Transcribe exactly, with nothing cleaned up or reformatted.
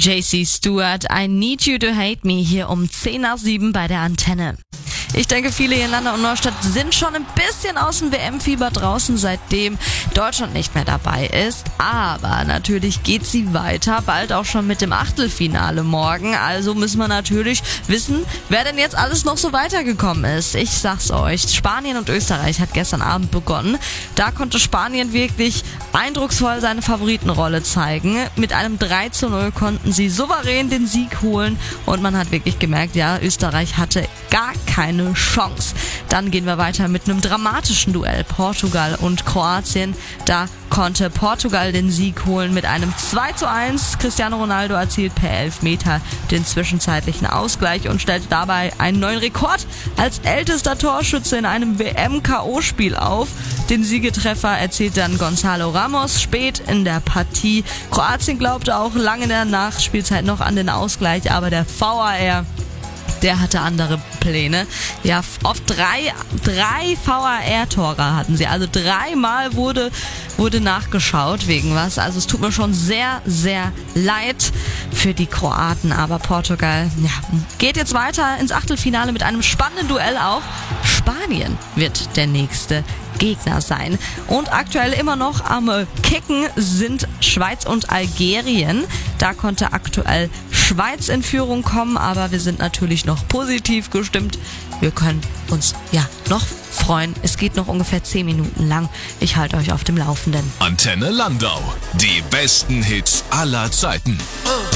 J C Stewart, I Need You to Hate Me, hier um zehn nach sieben bei der Antenne. Ich denke, viele hier in Landau und Neustadt sind schon ein bisschen aus dem W M-Fieber draußen, seitdem Deutschland nicht mehr dabei ist. Aber natürlich geht sie weiter, bald auch schon mit dem Achtelfinale morgen. Also müssen wir natürlich wissen, wer denn jetzt alles noch so weitergekommen ist. Ich sag's euch, Spanien und Österreich hat gestern Abend begonnen. Da konnte Spanien wirklich eindrucksvoll seine Favoritenrolle zeigen. Mit einem drei zu null konnten sie souverän den Sieg holen und man hat wirklich gemerkt, ja, Österreich hatte gar keine Chance. Dann gehen wir weiter mit einem dramatischen Duell. Portugal und Kroatien. Da konnte Portugal den Sieg holen mit einem zwei zu eins. Cristiano Ronaldo erzielt per Elfmeter den zwischenzeitlichen Ausgleich und stellte dabei einen neuen Rekord als ältester Torschütze in einem W M-K O-Spiel auf. Den Siegetreffer erzielte dann Gonzalo Ramos spät in der Partie. Kroatien glaubte auch lange in der Nachspielzeit noch an den Ausgleich, aber der V A R, der hatte andere Pläne. Ja, auf drei, drei V A R-Tore hatten sie. Also dreimal wurde, wurde nachgeschaut wegen was. Also es tut mir schon sehr, sehr leid für die Kroaten. Aber Portugal, ja, geht jetzt weiter ins Achtelfinale mit einem spannenden Duell auch. Spanien wird der nächste Gegner sein. Und aktuell immer noch am Kicken sind Schweiz und Algerien. Da konnte aktuell Schweiz in Führung kommen, aber wir sind natürlich noch positiv gestimmt. Wir können uns ja noch freuen. Es geht noch ungefähr zehn Minuten lang. Ich halte euch auf dem Laufenden. Antenne Landau. Die besten Hits aller Zeiten.